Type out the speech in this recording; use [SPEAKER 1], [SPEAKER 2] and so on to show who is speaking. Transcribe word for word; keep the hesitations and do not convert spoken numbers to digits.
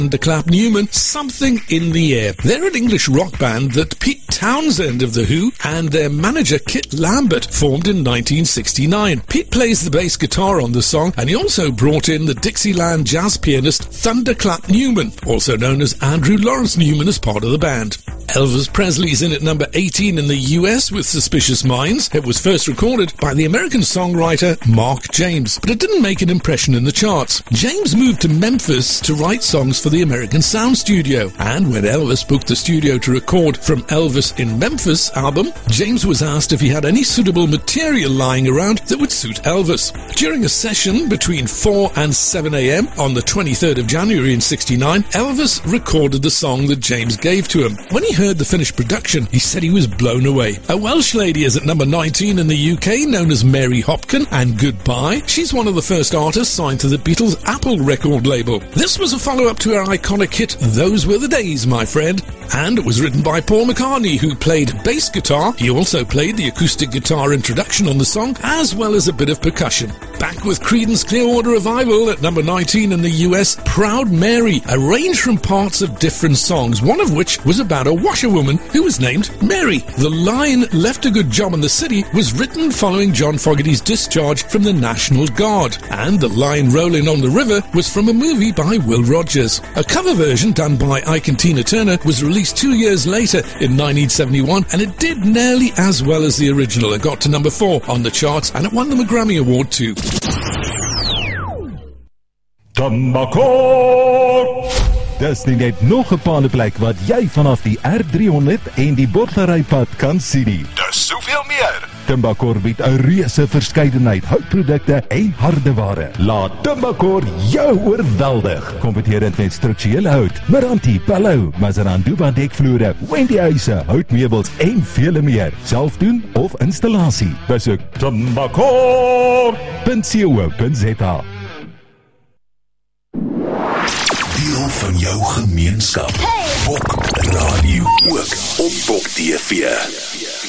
[SPEAKER 1] Thunderclap Newman, Something in the Air. They're an English rock band that Pete Townsend of The Who and their manager Kit Lambert formed in nineteen sixty-nine. Pete plays the bass guitar on the song, and he also brought in the Dixieland jazz pianist Thunderclap Newman, also known as Andrew Lawrence Newman, as part of the band. Elvis Presley's in at number eighteen in the U S with Suspicious Minds. It was first recorded by the American songwriter Mark James, but it didn't make an impression in the charts. James moved to Memphis to write songs for the American Sound Studio, and when Elvis booked the studio to record From Elvis in Memphis album, James was asked if he had any suitable material lying around that would suit Elvis. During a session between four and seven a.m. on the twenty-third of January in sixty-nine, Elvis recorded the song that James gave to him. When he heard the finished production, he said he was blown away. A Welsh lady is at number nineteen in the U K, known as Mary Hopkin, and Goodbye. She's one of the first artists signed to the Beatles' Apple record label. This was a follow-up to her iconic hit, Those Were the Days, My Friend, and it was written by Paul McCartney, who played bass guitar. He also played the acoustic guitar introduction on the song, as well as a bit of percussion. Back with Creedence Clearwater Revival at number nineteen in the U S, Proud Mary, arranged from parts of different songs, one of which was about a washerwoman who was named Mary. The line Left a Good Job in the City was written following John Fogerty's discharge from the National Guard, and the line Rolling on the River was from a movie by Will Rogers. A cover version done by Ike and Tina Turner was released two years later in nineteen seventy-one, and it did nearly as well as the original. It got to number four on the charts, and it won them a Grammy Award too.
[SPEAKER 2] Tembakor! Dis nie net nog 'n paneplek wat jy vanaf die R drie honderd en die Botlerypad kan sien nie.
[SPEAKER 3] Dis soveel meer.
[SPEAKER 2] Tembakor bied 'n reuse verskeidenheid houtprodukte en hardeware. Laat Tembakor jou oorweldig. Kompeterend met strukturele hout, Meranti, Palou, Mazaranduba dekvloere, Wendy huise, houtmeubels en vele meer. Self doen of installasie. Besoek tembakor punt co punt za.
[SPEAKER 3] Deel van jou gemeenskap. Hey. Bok Radio ook op Bok T V.